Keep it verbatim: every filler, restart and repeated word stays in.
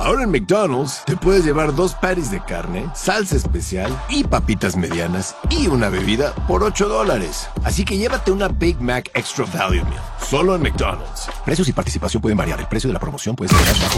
Ahora en McDonald's te puedes llevar dos patties de carne, salsa especial y papitas medianas y una bebida por ocho dólares. Así que llévate una Big Mac Extra Value Meal. Solo en McDonald's. Precios y participación pueden variar. El precio de la promoción puede ser más bajo.